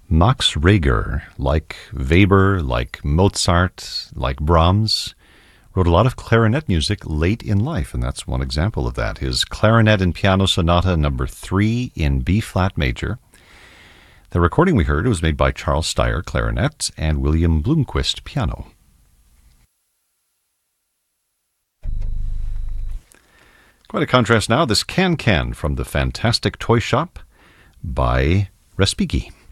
Max Reger, like Weber, like Mozart, like Brahms, wrote a lot of clarinet music late in life, and that's one example of that. His Clarinet and Piano Sonata number 3 in B-flat major. The recording we heard was made by Charles Steyer, clarinet, and William Bloomquist, piano. Quite a contrast now. This Can Can from the Fantastic Toy Shop by Respighi.